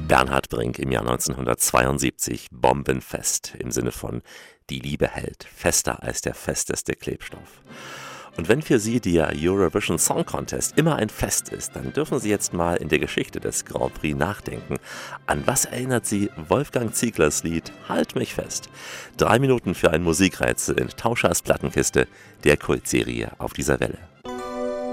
Bernhard Brink im Jahr 1972, bombenfest im Sinne von Die Liebe hält, fester als der festeste Klebstoff. Und wenn für Sie der Eurovision Song Contest immer ein Fest ist, dann dürfen Sie jetzt mal in der Geschichte des Grand Prix nachdenken. An was erinnert Sie Wolfgang Zieglers Lied Halt mich fest? 3 Minuten für ein Musikrätsel in Tauschers Plattenkiste, der Kultserie auf dieser Welle.